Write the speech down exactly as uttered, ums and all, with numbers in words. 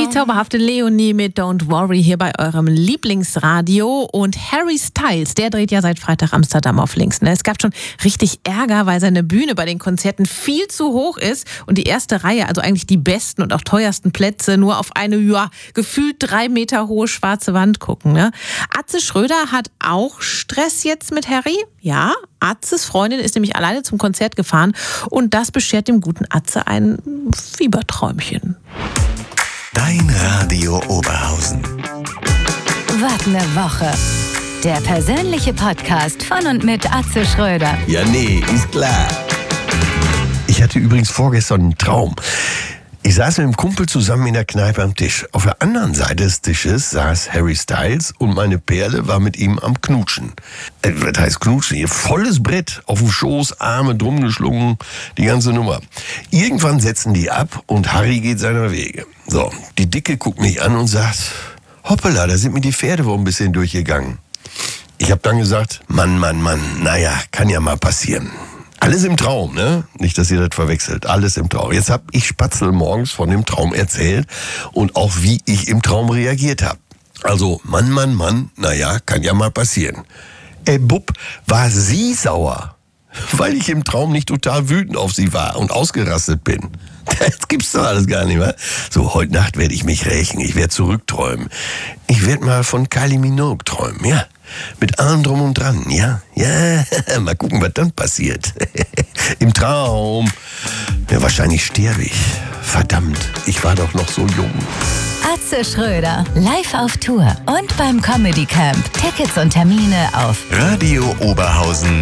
Die zauberhafte Leonie mit Don't Worry hier bei eurem Lieblingsradio. Und Harry Styles, der dreht ja seit Freitag Amsterdam auf links. Ne? Es gab schon richtig Ärger, weil seine Bühne bei den Konzerten viel zu hoch ist und die erste Reihe, also eigentlich die besten und auch teuersten Plätze, nur auf eine, ja, gefühlt drei Meter hohe schwarze Wand gucken. Ne? Atze Schröder hat auch Stress jetzt mit Harry. Ja, Atzes Freundin ist nämlich alleine zum Konzert gefahren und das beschert dem guten Atze ein Fieberträumchen. Dein Radio Oberhausen. Was ne Woche. Der persönliche Podcast von und mit Atze Schröder. Ja, nee, ist klar. Ich hatte übrigens vorgestern einen Traum. Ich saß mit einem Kumpel zusammen in der Kneipe am Tisch. Auf der anderen Seite des Tisches saß Harry Styles und meine Perle war mit ihm am Knutschen. Äh, was heißt Knutschen? Hier volles Brett, auf dem Schoß, Arme drum geschlungen, die ganze Nummer. Irgendwann setzen die ab und Harry geht seiner Wege. So, die Dicke guckt mich an und sagt, hoppala, da sind mir die Pferde wohl ein bisschen durchgegangen. Ich habe dann gesagt, Mann, Mann, Mann, naja, kann ja mal passieren. Alles im Traum, ne? Nicht, dass ihr das verwechselt. Alles im Traum. Jetzt hab ich Spatzel morgens von dem Traum erzählt und auch wie ich im Traum reagiert habe. Also, Mann, Mann, Mann, naja, kann ja mal passieren. Ey, Bub, war sie sauer, weil ich im Traum nicht total wütend auf sie war und ausgerastet bin. Das gibt's doch alles gar nicht mehr. So, heute Nacht werde ich mich rächen. Ich werde zurückträumen. Ich werde mal von Kylie Minogue träumen, ja. Mit allem drum und dran, ja. Ja, mal gucken, was dann passiert. Im Traum. Ja, wahrscheinlich sterbe ich. Verdammt, ich war doch noch so jung. Atze Schröder, live auf Tour und beim Comedy Camp. Tickets und Termine auf radio oberhausen